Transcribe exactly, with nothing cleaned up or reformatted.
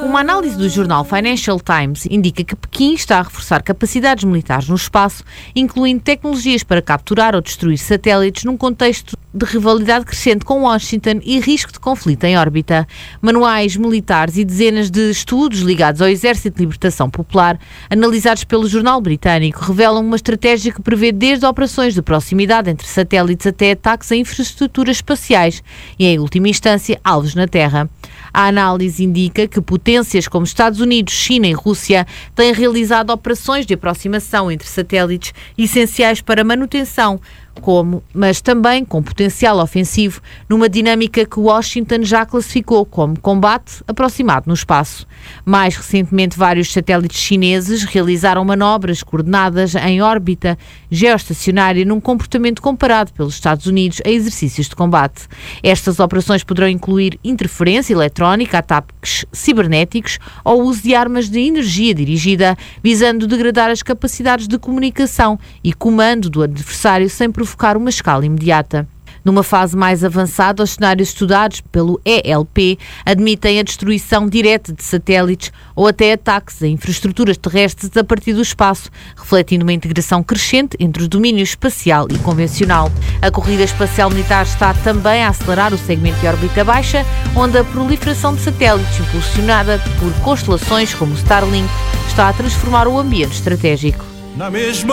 Uma análise do jornal Financial Times indica que Pequim está a reforçar capacidades militares no espaço, incluindo tecnologias para capturar ou destruir satélites num contexto de rivalidade crescente com Washington e risco de conflito em órbita. Manuais militares e dezenas de estudos ligados ao Exército de Libertação Popular, analisados pelo jornal britânico, revelam uma estratégia que prevê desde operações de proximidade entre satélites até ataques a infraestruturas espaciais e, em última instância, alvos na Terra. A análise indica que potências como Estados Unidos, China e Rússia têm realizado operações de aproximação entre satélites essenciais para manutenção, como, mas também com potencial ofensivo, numa dinâmica que Washington já classificou como combate aproximado no espaço. Mais recentemente, vários satélites chineses realizaram manobras coordenadas em órbita geoestacionária num comportamento comparado pelos Estados Unidos a exercícios de combate. Estas operações poderão incluir interferência eletrónica, ataques cibernéticos ou uso de armas de energia dirigida, visando degradar as capacidades de comunicação e comando do adversário sem provocar uma escala imediata. Numa fase mais avançada, os cenários estudados pelo E L P admitem a destruição direta de satélites ou até ataques a infraestruturas terrestres a partir do espaço, refletindo uma integração crescente entre o domínio espacial e convencional. A corrida espacial militar está também a acelerar o segmento de órbita baixa, onde a proliferação de satélites, impulsionada por constelações como o Starlink, está a transformar o ambiente estratégico. Na mesma